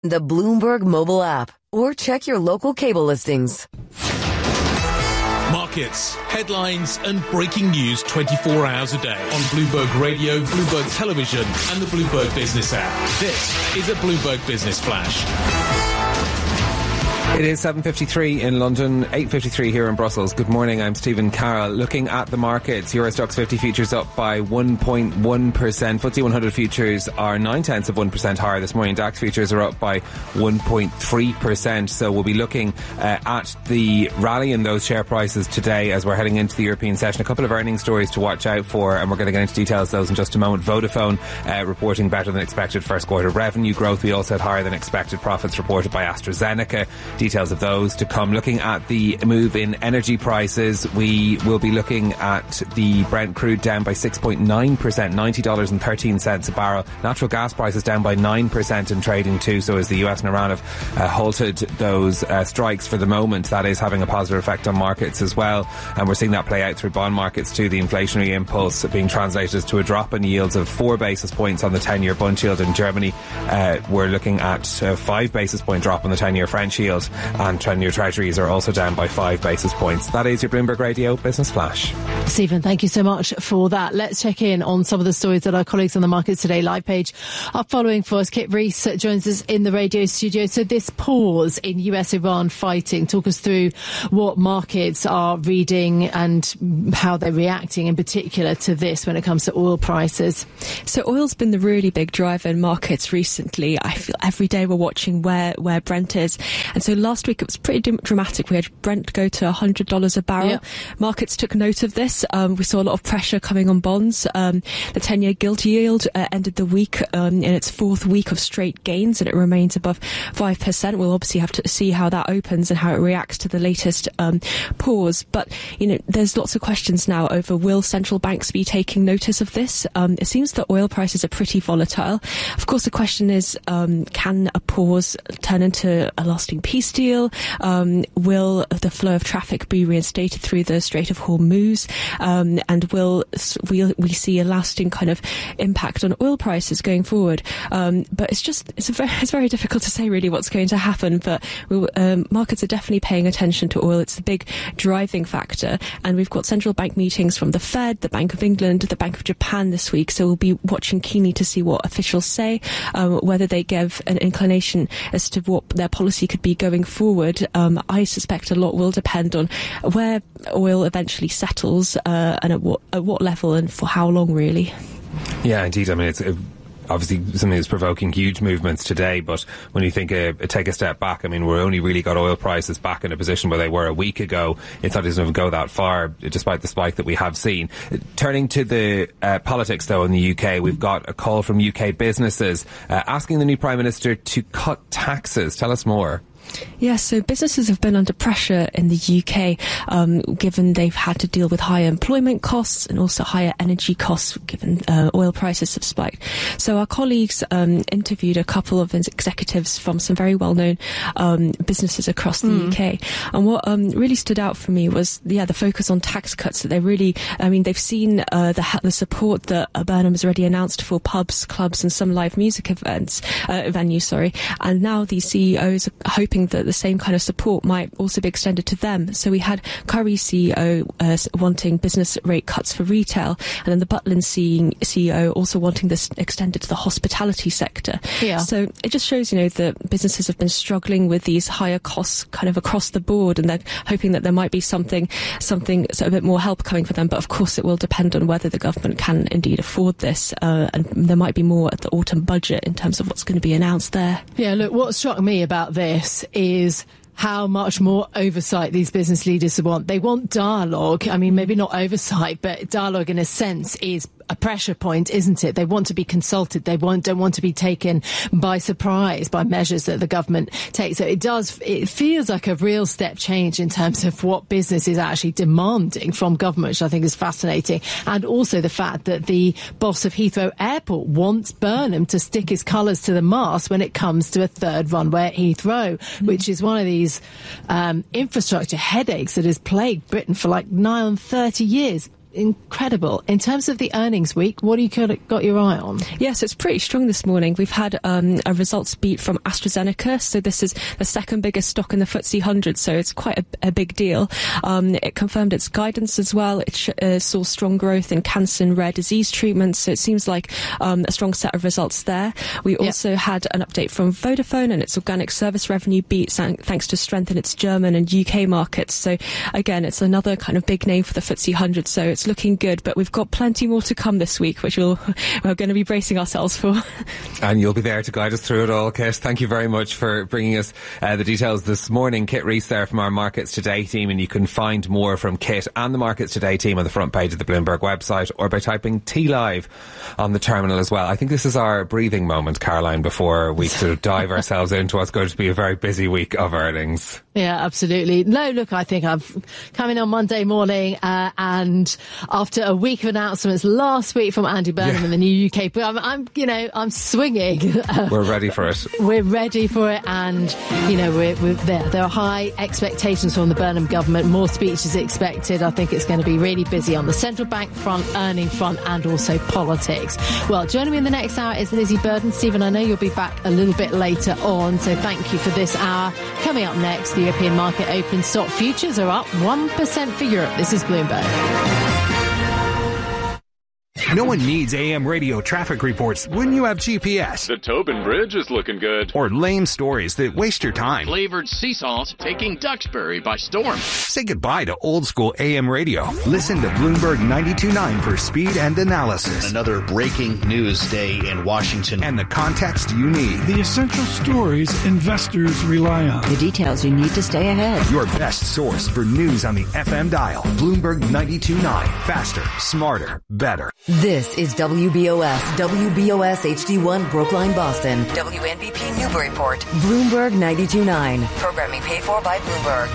the Bloomberg mobile app, or check your local cable listings. Markets, headlines and breaking news 24 hours a day on Bloomberg Radio, Bloomberg Television and the Bloomberg Business app. This is a Bloomberg Business Flash. It is 7:53 in London, 8:53 here in Brussels. Good morning, I'm Stephen Carroll. Looking at the markets, Euro Stoxx 50 futures up by 1.1%. FTSE 100 futures are 0.9% higher this morning. DAX futures are up by 1.3%. So we'll be looking at the rally in those share prices today as we're heading into the European session. A couple of earnings stories to watch out for, and we're going to get into details of those in just a moment. Vodafone reporting better than expected first quarter revenue growth. We also had higher than expected profits reported by AstraZeneca. Details of those to come. Looking at the move in energy prices, we will be looking at the Brent crude down by 6.9%, $90.13 a barrel. Natural gas prices down by 9% in trading too, so as the US and Iran have halted those strikes for the moment, that is having a positive effect on markets as well. And we're seeing that play out through bond markets too, the inflationary impulse being translated to a drop in yields of 4 basis points on the 10-year bund yield in Germany. We're looking at a 5 basis point drop on the 10-year French yield, and 10-year treasuries are also down by 5 basis points. That is your Bloomberg Radio Business Flash. Stephen, thank you so much for that. Let's check in on some of the stories that our colleagues on the Markets Today live page are following for us. Kit Rees joins us in the radio studio. So this pause in US-Iran fighting, talk us through what markets are reading and how they're reacting in particular to this when it comes to oil prices. So oil's been the really big driver in markets recently. I feel every day we're watching where Brent is. And so last week it was pretty dramatic. We had Brent go to $100 a barrel. Yeah. Markets took note of this. We saw a lot of pressure coming on bonds. The 10-year gilt yield ended the week in its fourth week of straight gains, and it remains above 5%. We'll obviously have to see how that opens and how it reacts to the latest pause. But, there's lots of questions now over will central banks be taking notice of this? It seems that oil prices are pretty volatile. Of course, the question is, can a pause turn into a lasting peace deal? Will the flow of traffic be reinstated through the Strait of Hormuz? And will we see a lasting kind of impact on oil prices going forward? But it's very difficult to say really what's going to happen. But markets are definitely paying attention to oil. It's the big driving factor. And we've got central bank meetings from the Fed, the Bank of England, the Bank of Japan this week. So we'll be watching keenly to see what officials say, whether they give an inclination as to what their policy could be going forward. I suspect a lot will depend on where oil eventually settles and at what level and for how long, really. Yeah, indeed. I mean, it's obviously something that's provoking huge movements today, but when you think take a step back, I mean, we're only really got oil prices back in a position where they were a week ago. It's not doesn't even go that far, despite the spike that we have seen. Turning to the politics, though, in the UK, we've got a call from UK businesses asking the new Prime Minister to cut taxes. Tell us more. Yes, so businesses have been under pressure in the UK, given they've had to deal with higher employment costs and also higher energy costs, given oil prices have spiked. So our colleagues interviewed a couple of executives from some very well-known businesses across the UK. And what really stood out for me was, the focus on tax cuts. That they've seen the support that Burnham has already announced for pubs, clubs and some live music venues. And now these CEOs are hoping that the same kind of support might also be extended to them. So we had Currys CEO wanting business rate cuts for retail, and then the Butlins CEO also wanting this extended to the hospitality sector. Yeah. So it just shows, that businesses have been struggling with these higher costs kind of across the board, and they're hoping that there might be something so a bit more help coming for them. But of course, it will depend on whether the government can indeed afford this, and there might be more at the autumn budget in terms of what's going to be announced there. Yeah, look, what struck me about this is how much more oversight these business leaders want. They want dialogue. I mean, maybe not oversight, but dialogue in a sense is a pressure point, isn't it? They want to be consulted. They don't want to be taken by surprise by measures that the government takes. So it feels like a real step change in terms of what business is actually demanding from government, which I think is fascinating. And also the fact that the boss of Heathrow Airport wants Burnham to stick his colours to the mast when it comes to a third runway at Heathrow, which is one of these infrastructure headaches that has plagued Britain for like nigh on 30 years. incredible. In terms of the earnings week, what have you got your eye on? Yes, it's pretty strong this morning. We've had a results beat from AstraZeneca, so this is the second biggest stock in the FTSE 100, so it's quite a big deal. It confirmed its guidance as well. It saw strong growth in cancer and rare disease treatments, so it seems like a strong set of results there. We also had an update from Vodafone, and its organic service revenue beat thanks to strength in its German and UK markets. So again, it's another kind of big name for the FTSE 100, so it's looking good, but we've got plenty more to come this week, which we're going to be bracing ourselves for. And you'll be there to guide us through it all, Kit. Thank you very much for bringing us the details this morning. Kit Rees there from our Markets Today team, and you can find more from Kit and the Markets Today team on the front page of the Bloomberg website or by typing T-Live on the terminal as well. I think this is our breathing moment, Caroline, before we sort of dive ourselves into what's going to be a very busy week of earnings. Yeah, absolutely. No, look, I think I've come in on Monday morning and after a week of announcements last week from Andy Burnham in the new UK, but I'm swinging. We're ready for it. We're ready for it, and we're there. There are high expectations from the Burnham government. More speeches expected. I think it's going to be really busy on the central bank front, earning front, and also politics. Well, joining me in the next hour is Lizzie Burden. Stephen, I know you'll be back a little bit later on, so thank you for this hour. Coming up next, the European market open. Stock futures are up 1% for Europe. This is Bloomberg. No one needs AM radio traffic reports when you have GPS. The Tobin Bridge is looking good. Or lame stories that waste your time. Flavored sea salt taking Duxbury by storm. Say goodbye to old school AM radio. Listen to Bloomberg 92.9 for speed and analysis. Another breaking news day in Washington. And the context you need. The essential stories investors rely on. The details you need to stay ahead. Your best source for news on the FM dial. Bloomberg 92.9. Faster, smarter, better. This is WBOS HD1 Brookline, Boston. WNBP Newburyport. Bloomberg 92.9. Programming paid for by Bloomberg.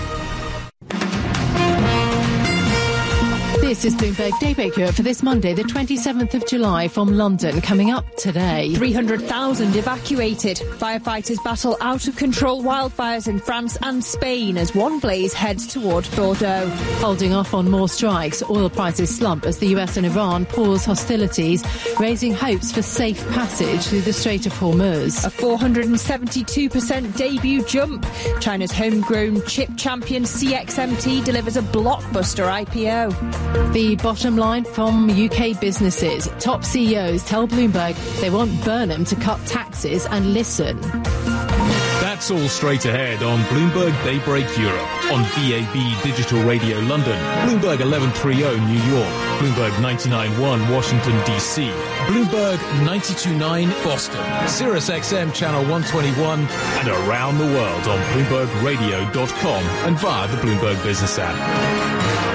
This is Bloomberg Daybreak Europe for this Monday, the 27th of July from London. Coming up today. 300,000 evacuated. Firefighters battle out of control wildfires in France and Spain as one blaze heads towards Bordeaux. Holding off on more strikes, oil prices slump as the US and Iran pause hostilities, raising hopes for safe passage through the Strait of Hormuz. A 472% debut jump. China's homegrown chip champion CXMT delivers a blockbuster IPO. The bottom line from UK businesses. Top CEOs tell Bloomberg they want Burnham to cut taxes and listen. That's all straight ahead on Bloomberg Daybreak Europe, on VAB Digital Radio London, Bloomberg 1130 New York, Bloomberg 99.1 Washington DC, Bloomberg 92.9 Boston, Sirius XM Channel 121, and around the world on BloombergRadio.com and via the Bloomberg Business app.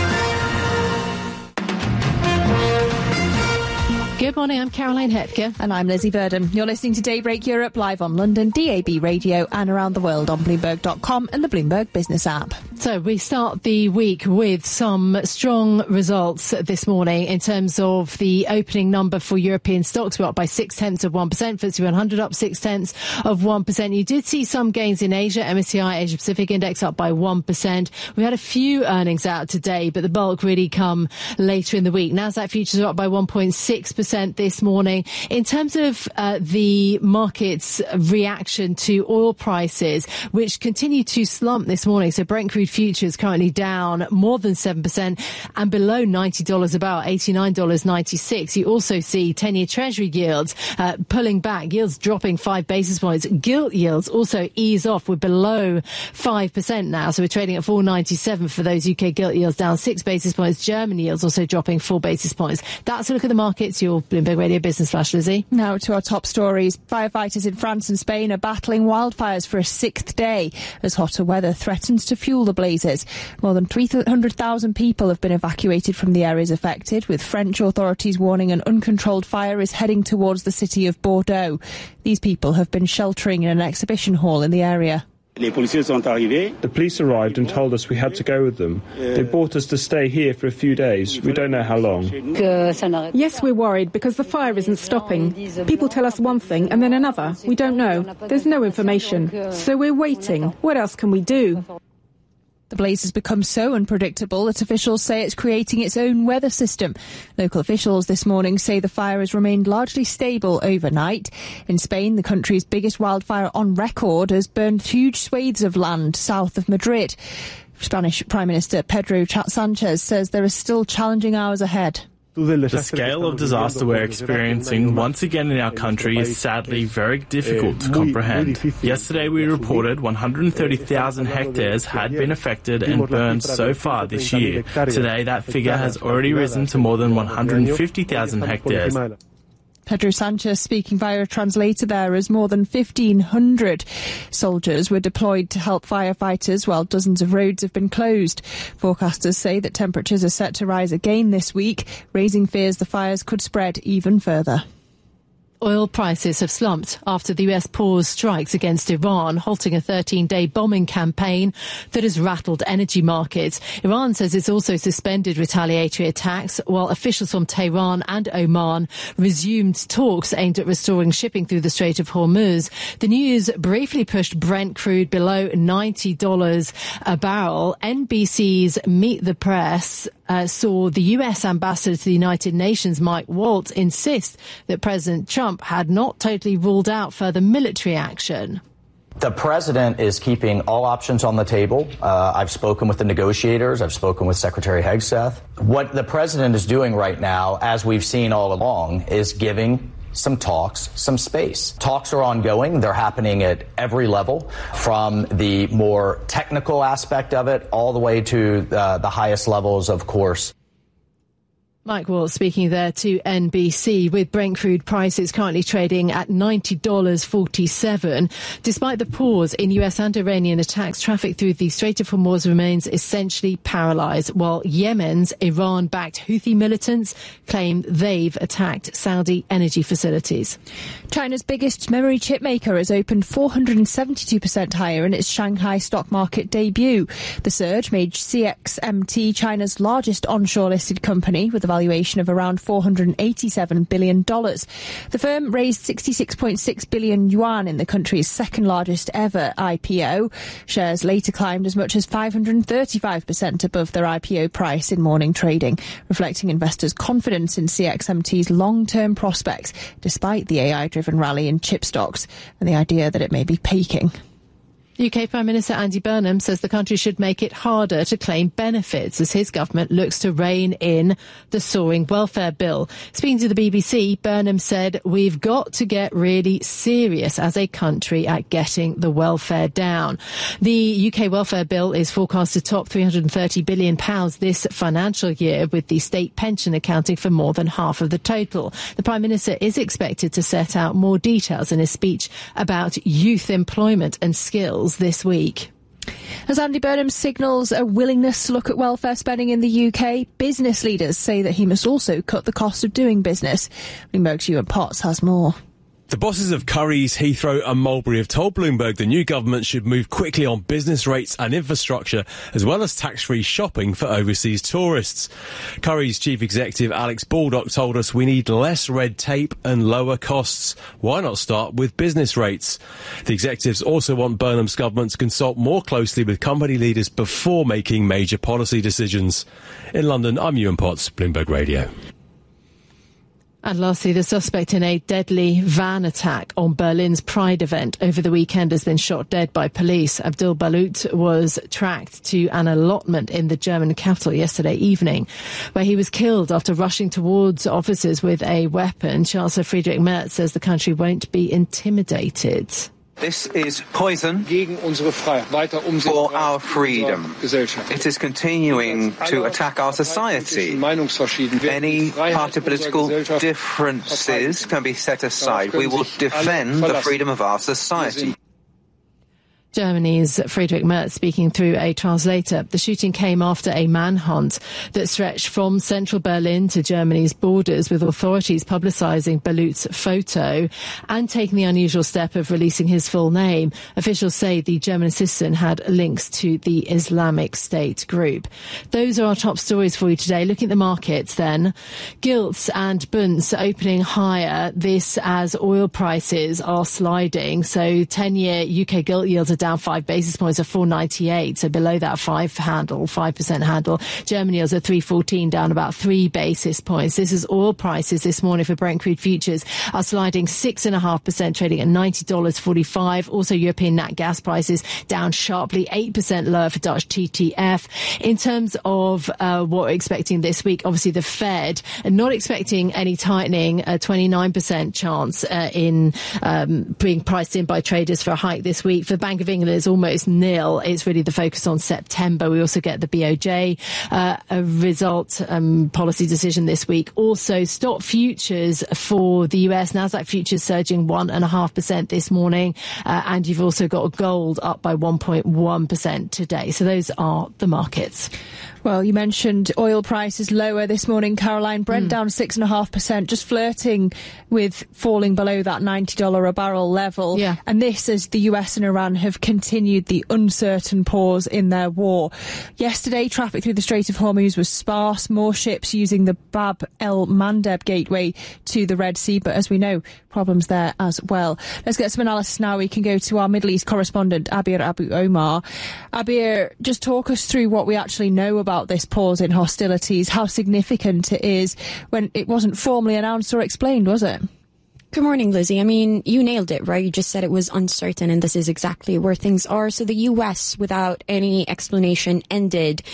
Good morning, I'm Caroline Hepker. And I'm Lizzie Burden. You're listening to Daybreak Europe live on London, DAB Radio, and around the world on Bloomberg.com and the Bloomberg Business app. So we start the week with some strong results this morning in terms of the opening number for European stocks. We're up by 0.6%. FTSE 100 up 0.6%. You did see some gains in Asia. MSCI Asia Pacific Index up by 1%. We had a few earnings out today, but the bulk really come later in the week. Nasdaq futures are up by 1.6% this morning. In terms of the market's reaction to oil prices, which continue to slump this morning, so Brent crude futures currently down more than 7% and below $90 a barrel, $89.96. You also see 10-year Treasury yields pulling back, yields dropping 5 basis points. Gilt yields also ease off. We're below 5% now, so we're trading at 4.97 for those UK gilt yields, down 6 basis points. German yields also dropping 4 basis points. That's a look at the markets. Your Bloomberg Radio Business Flash, Lizzie. Now to our top stories. Firefighters in France and Spain are battling wildfires for a 6th day as hotter weather threatens to fuel the blazes. More than 300,000 people have been evacuated from the areas affected, with French authorities warning an uncontrolled fire is heading towards the city of Bordeaux. These people have been sheltering in an exhibition hall in the area. The police arrived and told us we had to go with them. They brought us to stay here for a few days. We don't know how long. Yes, we're worried because the fire isn't stopping. People tell us one thing and then another. We don't know. There's no information. So we're waiting. What else can we do? The blaze has become so unpredictable that officials say it's creating its own weather system. Local officials this morning say the fire has remained largely stable overnight. In Spain, the country's biggest wildfire on record has burned huge swathes of land south of Madrid. Spanish Prime Minister Pedro Sanchez says there are still challenging hours ahead. The scale of disaster we're experiencing once again in our country is sadly very difficult to comprehend. Yesterday we reported 130,000 hectares had been affected and burned so far this year. Today that figure has already risen to more than 150,000 hectares. Pedro Sanchez speaking via a translator there as more than 1,500 soldiers were deployed to help firefighters while dozens of roads have been closed. Forecasters say that temperatures are set to rise again this week, raising fears the fires could spread even further. Oil prices have slumped after the US paused strikes against Iran, halting a 13-day bombing campaign that has rattled energy markets. Iran says it's also suspended retaliatory attacks, while officials from Tehran and Oman resumed talks aimed at restoring shipping through the Strait of Hormuz. The news briefly pushed Brent crude below $90 a barrel. NBC's Meet the Press saw the US ambassador to the United Nations, Mike Waltz, insist that President Trump had not totally ruled out further military action. The president is keeping all options on the table. I've spoken with the negotiators. I've spoken with Secretary Hegseth. What the president is doing right now, as we've seen all along, is giving some talks, some space. Talks are ongoing. They're happening at every level, from the more technical aspect of it all the way to the highest levels, of course. Mike Waltz speaking there to NBC, with Brent crude prices currently trading at $90.47. Despite the pause in US and Iranian attacks, traffic through the Strait of Hormuz remains essentially paralysed, while Yemen's Iran-backed Houthi militants claim they've attacked Saudi energy facilities. China's biggest memory chip maker has opened 472% higher in its Shanghai stock market debut. The surge made CXMT China's largest onshore listed company, with a valuation of around $487 billion. The firm raised 66.6 billion yuan in the country's second largest ever IPO. Shares later climbed as much as 535% above their IPO price in morning trading, reflecting investors' confidence in CXMT's long-term prospects, despite the AI-driven rally in chip stocks and the idea that it may be peaking. UK Prime Minister Andy Burnham says the country should make it harder to claim benefits as his government looks to rein in the soaring welfare bill. Speaking to the BBC, Burnham said, "We've got to get really serious as a country at getting the welfare down." The UK welfare bill is forecast to top £330 billion this financial year, with the state pension accounting for more than half of the total. The Prime Minister is expected to set out more details in his speech about youth employment and skills this week. As Andy Burnham signals a willingness to look at welfare spending in the UK, business leaders say that he must also cut the cost of doing business. Bloomberg's Ewan Potts has more. The bosses of Currys, Heathrow and Mulberry have told Bloomberg the new government should move quickly on business rates and infrastructure, as well as tax-free shopping for overseas tourists. Currys Chief Executive Alex Baldock told us we need less red tape and lower costs. Why not start with business rates? The executives also want Burnham's government to consult more closely with company leaders before making major policy decisions. In London, I'm Ewan Potts, Bloomberg Radio. And lastly, the suspect in a deadly van attack on Berlin's Pride event over the weekend has been shot dead by police. Abdul Balut was tracked to an allotment in the German capital yesterday evening, where he was killed after rushing towards officers with a weapon. Chancellor Friedrich Merz says the country won't be intimidated. This is poison for our freedom. It is continuing to attack our society. Any party political differences can be set aside. We will defend the freedom of our society. Germany's Friedrich Merz speaking through a translator. The shooting came after a manhunt that stretched from central Berlin to Germany's borders, with authorities publicising Balut's photo and taking the unusual step of releasing his full name. Officials say the German assassin had links to the Islamic State group. Those are our top stories for you today. Looking at the markets then, gilts and bunds opening higher, this as oil prices are sliding. So 10-year UK gilt yields are down 5 basis points at 4.98, so below that 5% handle. Germany is at 3.14, down about 3 basis points. This is oil prices this morning for Brent crude futures are sliding 6.5%, trading at $90.45. Also, European nat gas prices down sharply, 8% lower for Dutch TTF. In terms of what we're expecting this week, obviously the Fed are not expecting any tightening, a 29% chance in being priced in by traders for a hike this week. For the Bank of England, it's almost nil. It's really the focus on September. We also get the BOJ result, policy decision this week. Also, stock futures for the US, Nasdaq futures surging 1.5% this morning, and you've also got gold up by 1.1% today. So those are the markets. Well, you mentioned oil prices lower this morning, Caroline. Brent down 6.5%, just flirting with falling below that $90 a barrel level. Yeah. And this as the US and Iran have continued the uncertain pause in their war. Yesterday, traffic through the Strait of Hormuz was sparse, more ships using the Bab el-Mandeb gateway to the Red Sea. But as we know, problems there as well. Let's get some analysis now. We can go to our Middle East correspondent, Abir Abu Omar. Abir, just talk us through what we actually know about this pause in hostilities, how significant it is when it wasn't formally announced or explained, was it? Good morning, Lizzie. I mean, you nailed it, right? You just said it was uncertain, and this is exactly where things are. So the U.S., without any explanation, ended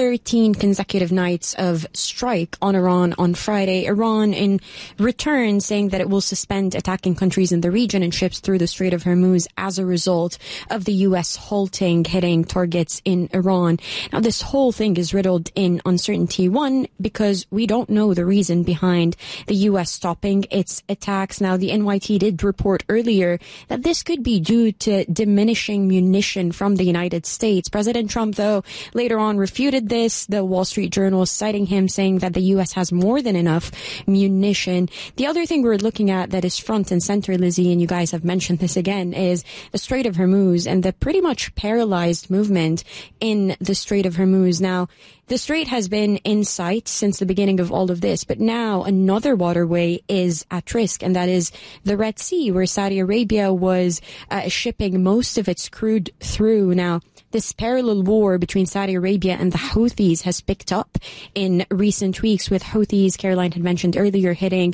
13 consecutive nights of strike on Iran on Friday. Iran, in return, saying that it will suspend attacking countries in the region and ships through the Strait of Hormuz as a result of the U.S. halting hitting targets in Iran. Now, this whole thing is riddled in uncertainty. One, because we don't know the reason behind the U.S. stopping its attacks. Now, the NYT did report earlier that this could be due to diminishing munition from the United States. President Trump, though, later on refuted this. The Wall Street Journal citing him, saying that the U.S. has more than enough munition. The other thing we're looking at that is front and center, Lizzie, and you guys have mentioned this again, is the Strait of Hormuz and the pretty much paralyzed movement in the Strait of Hormuz. Now, the strait has been in sight since the beginning of all of this, but now another waterway is at risk, and that is the Red Sea, where Saudi Arabia was shipping most of its crude through. Now, this parallel war between Saudi Arabia and the Houthis has picked up in recent weeks, with Houthis, Caroline had mentioned earlier, hitting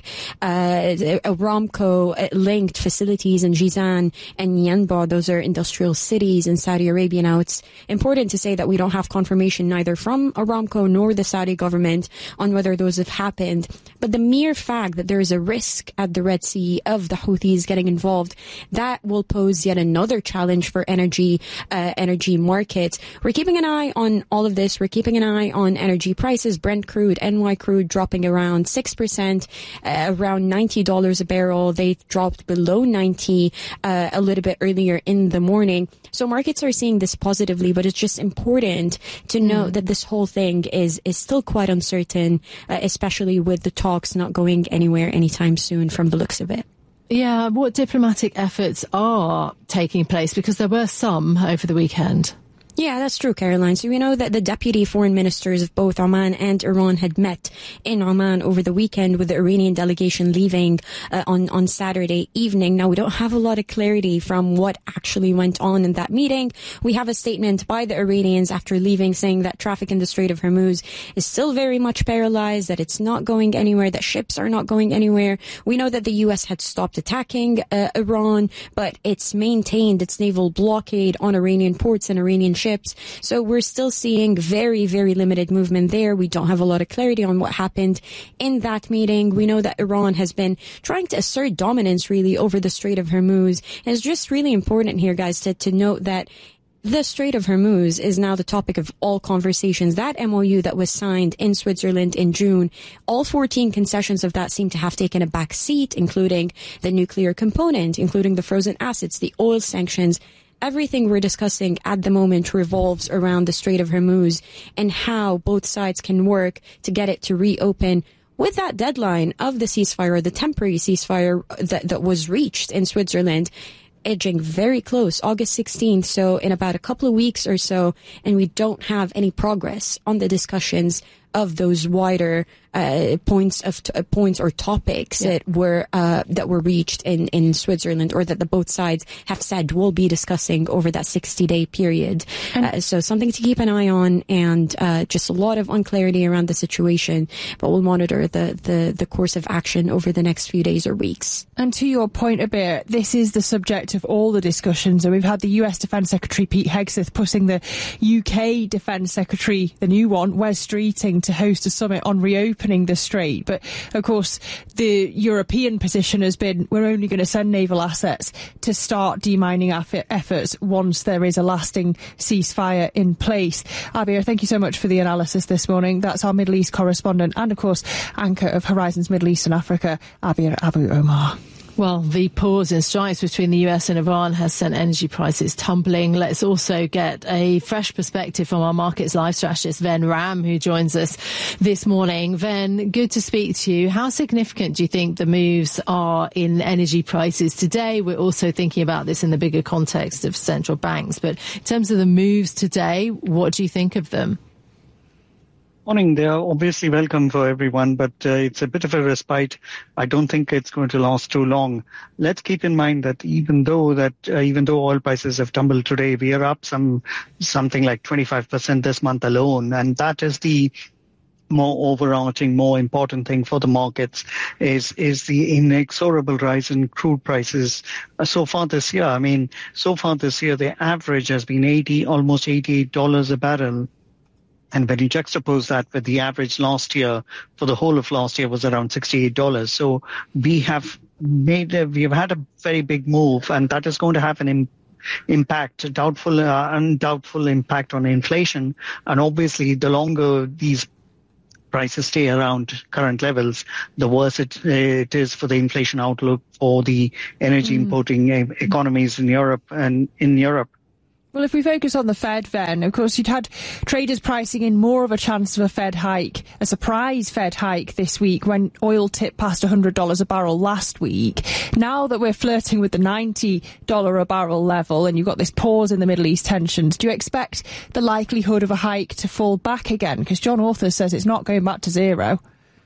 Aramco-linked facilities in Jizan and Yanbu. Those are industrial cities in Saudi Arabia. Now, it's important to say that we don't have confirmation neither from Aramco nor the Saudi government on whether those have happened. But the mere fact that there is a risk at the Red Sea of the Houthis getting involved, that will pose yet another challenge for energy markets. We're keeping an eye on all of this. We're keeping an eye on energy prices. Brent crude, NY crude dropping around 6%, around $90 a barrel. They dropped below 90 a little bit earlier in the morning. So markets are seeing this positively, but it's just important to note that this whole thing is still quite uncertain, especially with the talks not going anywhere anytime soon from the looks of it. Yeah, what diplomatic efforts are taking place? Because there were some over the weekend. Yeah, that's true, Caroline. So we know that the deputy foreign ministers of both Oman and Iran had met in Oman over the weekend, with the Iranian delegation leaving on Saturday evening. Now, we don't have a lot of clarity from what actually went on in that meeting. We have a statement by the Iranians after leaving saying that traffic in the Strait of Hormuz is still very much paralyzed, that it's not going anywhere, that ships are not going anywhere. We know that the U.S. had stopped attacking Iran, but it's maintained its naval blockade on Iranian ports and Iranian ships. So we're still seeing very, very limited movement there. We don't have a lot of clarity on what happened in that meeting. We know that Iran has been trying to assert dominance really over the Strait of Hormuz. And it's just really important here, guys, to note that the Strait of Hormuz is now the topic of all conversations. That MOU that was signed in Switzerland in June, all 14 concessions of that seem to have taken a back seat, including the nuclear component, including the frozen assets, the oil sanctions. Everything we're discussing at the moment revolves around the Strait of Hormuz and how both sides can work to get it to reopen with that deadline of the ceasefire, the temporary ceasefire that was reached in Switzerland, edging very close, August 16th, so in about a couple of weeks or so, and we don't have any progress on the discussions of those wider points or topics that were reached in Switzerland, or that the both sides have said will be discussing over that 60-day period. So something to keep an eye on, and just a lot of unclarity around the situation, but we'll monitor the course of action over the next few days or weeks. And to your point, Abir, this is the subject of all the discussions, and we've had the US Defence Secretary Pete Hegseth pushing the UK Defence Secretary, the new one, Wes Streeting, to host a summit on reopening the strait. But of course the European position has been, we're only going to send naval assets to start demining efforts once there is a lasting ceasefire in place. Abir, thank you so much for the analysis this morning. That's our Middle East correspondent and of course anchor of Horizons Middle East and Africa, Abir Abu Omar. Well, the pause in strikes between the US and Iran has sent energy prices tumbling. Let's also get a fresh perspective from our markets live strategist, Ven Ram, who joins us this morning. Ven, good to speak to you. How significant do you think the moves are in energy prices today? We're also thinking about this in the bigger context of central banks. But in terms of the moves today, what do you think of them? Morning. They are obviously welcome for everyone, but it's a bit of a respite. I don't think it's going to last too long. Let's keep in mind that even though oil prices have tumbled today, we are up something like 25% this month alone, and that is the more overarching, more important thing for the markets is the inexorable rise in crude prices so far this year. The average has been almost $88 a barrel. And when you juxtapose that with the average last year, for the whole of last year was around $68. So we have had a very big move, and that is going to have an undoubtful impact on inflation. And obviously, the longer these prices stay around current levels, the worse it is for the inflation outlook for the energy importing economies in Europe and in Europe. Well, if we focus on the Fed, then, of course, you'd had traders pricing in more of a chance of a Fed hike, a surprise Fed hike this week when oil tipped past $100 a barrel last week. Now that we're flirting with the $90 a barrel level and you've got this pause in the Middle East tensions, do you expect the likelihood of a hike to fall back again? Because John Authers says it's not going back to zero.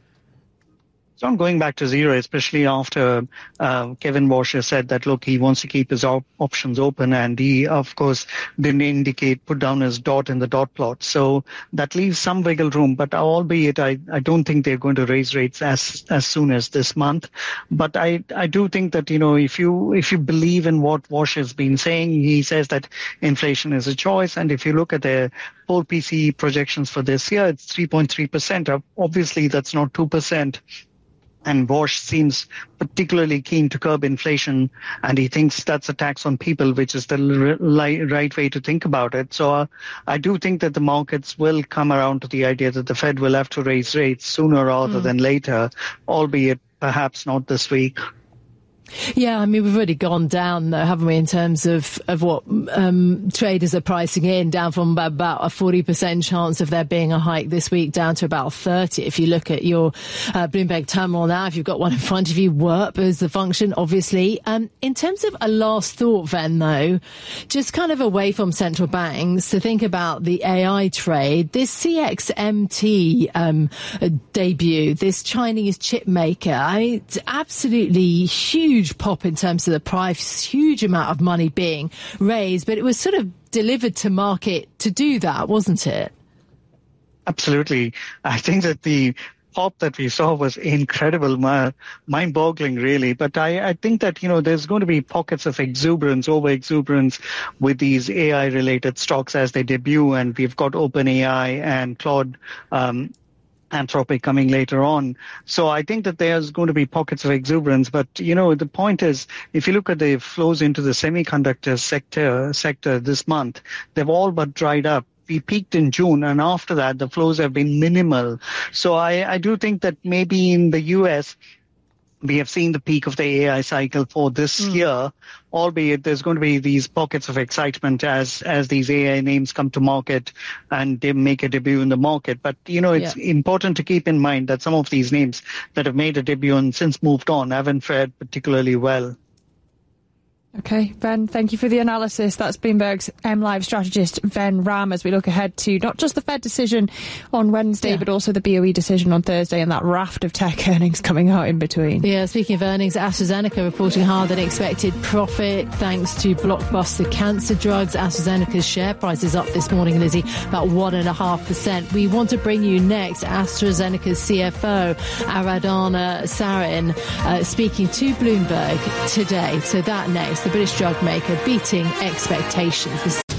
It's not going back to zero, especially after Kevin Warsh said that, look, he wants to keep his options open, and he, of course, didn't put down his dot in the dot plot. So that leaves some wiggle room, but albeit I don't think they're going to raise rates as soon as this month. But I do think that, if you believe in what Warsh has been saying, he says that inflation is a choice. And if you look at the poll PCE projections for this year, it's 3.3%. Obviously, that's not 2%. And Warsh seems particularly keen to curb inflation, and he thinks that's a tax on people, which is the right way to think about it. So I do think that the markets will come around to the idea that the Fed will have to raise rates sooner rather than later, albeit perhaps not this week. Yeah, we've already gone down, though, haven't we, in terms of what traders are pricing in, down from about a 40% chance of there being a hike this week down to about 30. If you look at your Bloomberg terminal now, if you've got one in front of you, WERP is the function, obviously. In terms of a last thought, Ven, though, just kind of away from central banks, to think about the AI trade, this CXMT debut, this Chinese chip maker, it's absolutely huge pop in terms of the price, huge amount of money being raised, but it was sort of delivered to market to do that, wasn't it? Absolutely. I think that the pop that we saw was incredible, mind-boggling, really. But I think that, there's going to be pockets of over-exuberance with these AI-related stocks as they debut, and we've got OpenAI and Claude Anthropic coming later on. So I think that there's going to be pockets of exuberance. But, the point is, if you look at the flows into the semiconductor sector this month, they've all but dried up. We peaked in June, and after that, the flows have been minimal. So I do think that maybe in the US, we have seen the peak of the AI cycle for this year, albeit there's going to be these pockets of excitement as these AI names come to market and they make a debut in the market. But, it's important to keep in mind that some of these names that have made a debut and since moved on haven't fared particularly well. OK, Ben, thank you for the analysis. That's Bloomberg's MLive strategist, Ben Ram, as we look ahead to not just the Fed decision on Wednesday, but also the BOE decision on Thursday and that raft of tech earnings coming out in between. Yeah, speaking of earnings, AstraZeneca reporting higher than expected profit thanks to blockbuster cancer drugs. AstraZeneca's share price is up this morning, Lizzie, about 1.5%. We want to bring you next AstraZeneca's CFO, Aradhana Sarin, speaking to Bloomberg today. So that next. The British drug maker beating expectations.